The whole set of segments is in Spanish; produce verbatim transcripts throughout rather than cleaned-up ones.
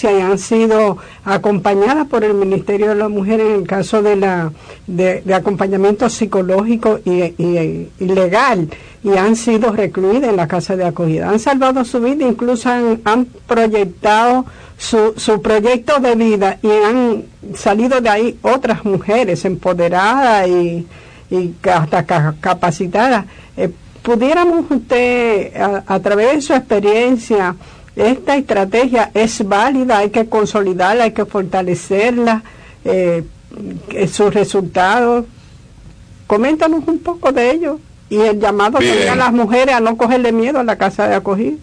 violencia y han sido acompañadas por el Ministerio de la Mujer en el caso de la de, de acompañamiento psicológico y, y, y legal, y han sido recluidas en la casa de acogida. Han salvado su vida, incluso han, han proyectado su, su proyecto de vida y han salido de ahí otras mujeres empoderadas y, y hasta capacitadas. Eh, ¿Pudiéramos usted, a, a través de su experiencia, esta estrategia es válida, hay que consolidarla, hay que fortalecerla, eh, sus resultados? Coméntanos un poco de ello y el llamado también a las mujeres a no cogerle miedo a la casa de acogida.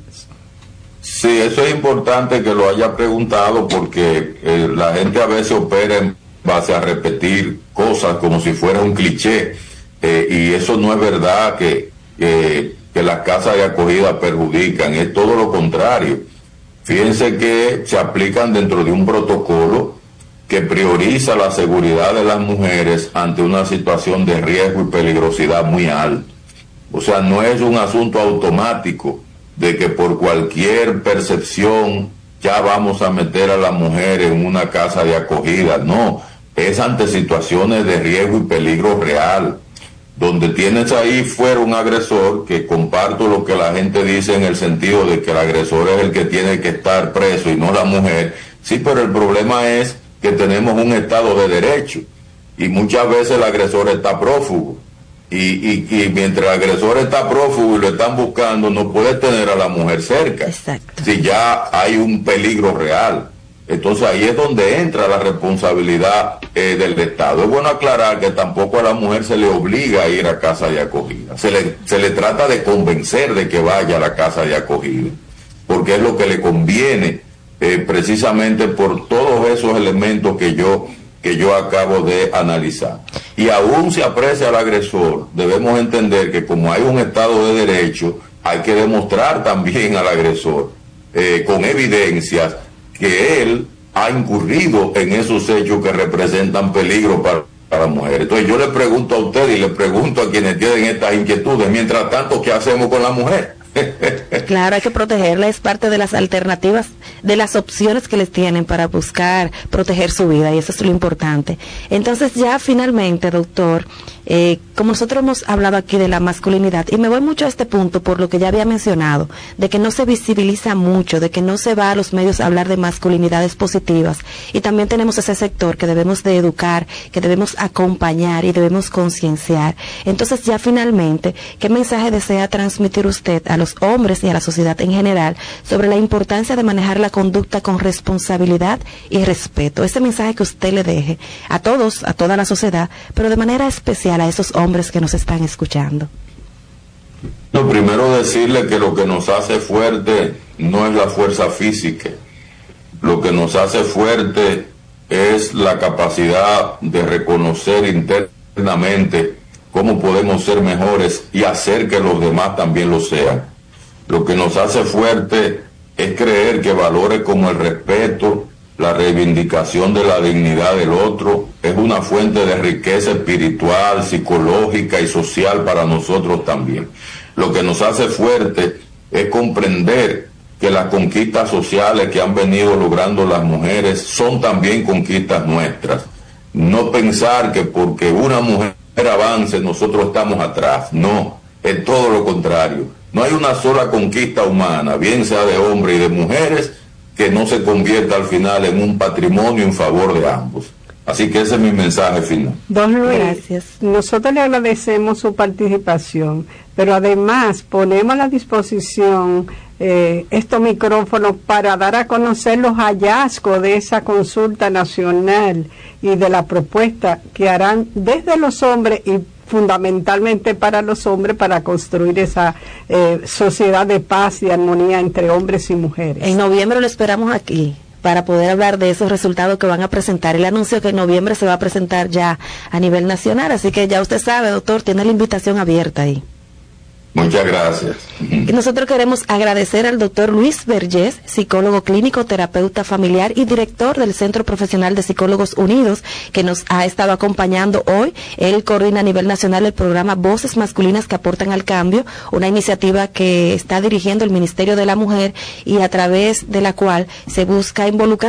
Sí, eso es importante que lo haya preguntado, porque eh, la gente a veces opera en base a repetir cosas como si fuera un cliché, eh, y eso no es verdad que, eh, que las casas de acogida perjudican, es todo lo contrario. Fíjense que se aplican dentro de un protocolo que prioriza la seguridad de las mujeres ante una situación de riesgo y peligrosidad muy alta. O sea, no es un asunto automático de que por cualquier percepción ya vamos a meter a la mujer en una casa de acogida. No, es ante situaciones de riesgo y peligro real, donde tienes ahí fuera un agresor, que comparto lo que la gente dice en el sentido de que el agresor es el que tiene que estar preso y no la mujer. Sí, pero el problema es que tenemos un Estado de Derecho y muchas veces el agresor está prófugo. Y, y, y mientras el agresor está prófugo y lo están buscando, no puede tener a la mujer cerca. Exacto. Si ya hay un peligro real. Entonces ahí es donde entra la responsabilidad eh, del Estado. Es bueno aclarar que tampoco a la mujer se le obliga a ir a casa de acogida. Se le, se le trata de convencer de que vaya a la casa de acogida, porque es lo que le conviene, eh, precisamente por todos esos elementos que yo que yo acabo de analizar. Y aún si aprecia al agresor, debemos entender que como hay un Estado de Derecho, hay que demostrar también al agresor, eh, con evidencias, que él ha incurrido en esos hechos que representan peligro para, para la mujer. Entonces yo le pregunto a usted y le pregunto a quienes tienen estas inquietudes, mientras tanto, ¿qué hacemos con la mujer? Claro, hay que protegerla, es parte de las alternativas, de las opciones que les tienen para buscar proteger su vida, y eso es lo importante. Entonces ya finalmente, doctor, eh, como nosotros hemos hablado aquí de la masculinidad, y me voy mucho a este punto por lo que ya había mencionado, de que no se visibiliza mucho, de que no se va a los medios a hablar de masculinidades positivas, y también tenemos ese sector que debemos de educar, que debemos acompañar y debemos concienciar. Entonces ya finalmente, ¿qué mensaje desea transmitir usted a los hombres y a la sociedad en general sobre la importancia de manejar la conducta con responsabilidad y respeto? Ese mensaje que usted le deje a todos, a toda la sociedad, pero de manera especial a esos hombres que nos están escuchando. Lo primero, decirle que lo que nos hace fuerte no es la fuerza física. Lo que nos hace fuerte es la capacidad de reconocer internamente cómo podemos ser mejores y hacer que los demás también lo sean. Lo que nos hace fuerte es creer que valores como el respeto, la reivindicación de la dignidad del otro, es una fuente de riqueza espiritual, psicológica y social para nosotros también. Lo que nos hace fuerte es comprender que las conquistas sociales que han venido logrando las mujeres son también conquistas nuestras. No pensar que porque una mujer avance nosotros estamos atrás. No, es todo lo contrario. No hay una sola conquista humana, bien sea de hombres y de mujeres, que no se convierta al final en un patrimonio en favor de ambos. Así que ese es mi mensaje final. Don Luis, gracias. Nosotros le agradecemos su participación, pero además ponemos a la disposición eh, estos micrófonos para dar a conocer los hallazgos de esa consulta nacional y de la propuesta que harán desde los hombres y fundamentalmente para los hombres, para construir esa eh, sociedad de paz y armonía entre hombres y mujeres. En noviembre lo esperamos aquí para poder hablar de esos resultados que van a presentar. El anuncio que en noviembre se va a presentar ya a nivel nacional, así que ya usted sabe, doctor, tiene la invitación abierta ahí. Muchas gracias. Y nosotros queremos agradecer al doctor Luis Vergés, psicólogo clínico, terapeuta familiar y director del Centro Profesional de Psicólogos Unidos, que nos ha estado acompañando hoy. Él coordina a nivel nacional el programa Voces Masculinas que Aportan al Cambio, una iniciativa que está dirigiendo el Ministerio de la Mujer y a través de la cual se busca involucrar